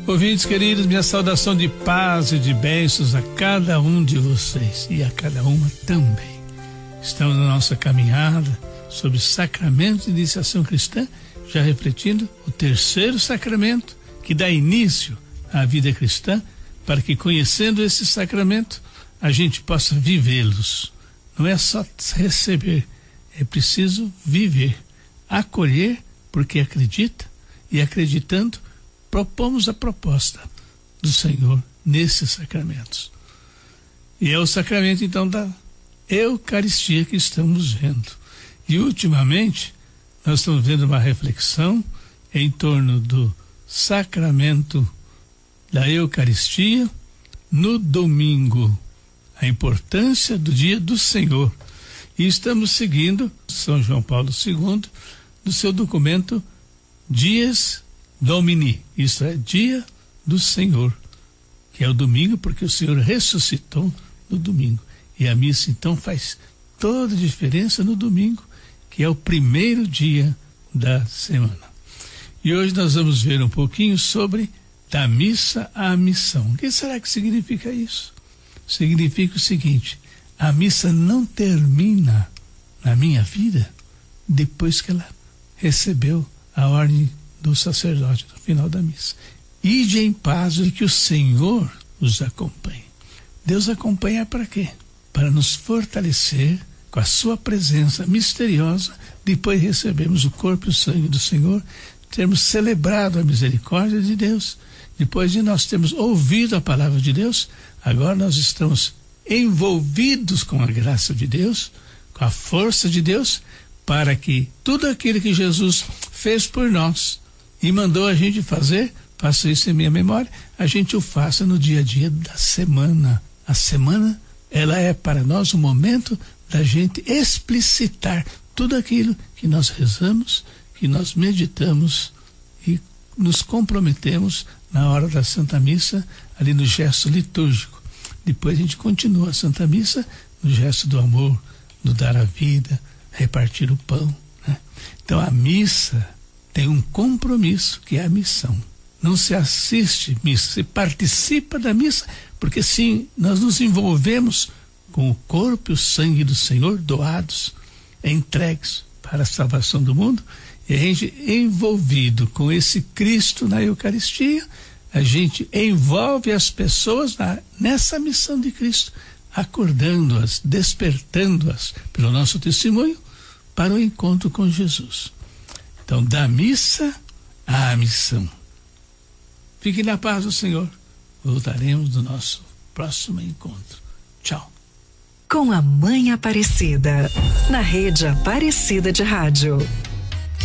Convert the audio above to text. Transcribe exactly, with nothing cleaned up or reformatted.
Ouvintes queridos, minha saudação de paz e de bênçãos a cada um de vocês e a cada uma também. Estamos na nossa caminhada sobre sacramentos de iniciação cristã, já refletindo o terceiro sacramento que dá início à vida cristã, para que, conhecendo esse sacramento, a gente possa vivê-los. Não é só receber, é preciso viver, acolher porque acredita, e acreditando propomos a proposta do Senhor nesses sacramentos. E é o sacramento então da Eucaristia que estamos vendo. E ultimamente nós estamos vendo uma reflexão em torno do sacramento da Eucaristia no domingo, a importância do dia do Senhor. E estamos seguindo São João Paulo segundo no seu documento Dies Domini, isso é, dia do Senhor, que é o domingo, porque o Senhor ressuscitou no domingo. E a missa então faz toda a diferença no domingo, que é o primeiro dia da semana. E hoje nós vamos ver um pouquinho sobre da missa à missão. O que será que significa isso? Significa o seguinte: a missa não termina na minha vida depois que ela recebeu a ordem do sacerdote no final da missa. Ide em paz e que o Senhor os acompanhe. Deus acompanha para quê? Para nos fortalecer com a sua presença misteriosa, depois recebemos o corpo e o sangue do Senhor, termos celebrado a misericórdia de Deus, depois de nós termos ouvido a palavra de Deus, agora nós estamos envolvidos com a graça de Deus, com a força de Deus, para que tudo aquilo que Jesus fez por nós e mandou a gente fazer, faça isso em minha memória, a gente o faça no dia a dia da semana. A semana, ela é para nós o momento da gente explicitar tudo aquilo que nós rezamos, que nós meditamos e nos comprometemos na hora da Santa Missa, ali no gesto litúrgico. Depois a gente continua a Santa Missa no gesto do amor, do dar a vida, repartir o pão, né? Então a missa tem um compromisso, que é a missão. Não se assiste missa, se participa da missa, porque sim, nós nos envolvemos com o corpo e o sangue do Senhor doados, entregues para a salvação do mundo, e a gente envolvido com esse Cristo na Eucaristia, a gente envolve as pessoas na, nessa missão de Cristo, acordando-as, despertando-as pelo nosso testemunho para o encontro com Jesus. Então, da missa à missão. Fique na paz do Senhor. Voltaremos no nosso próximo encontro. Tchau. Com a Mãe Aparecida, na Rede Aparecida de Rádio.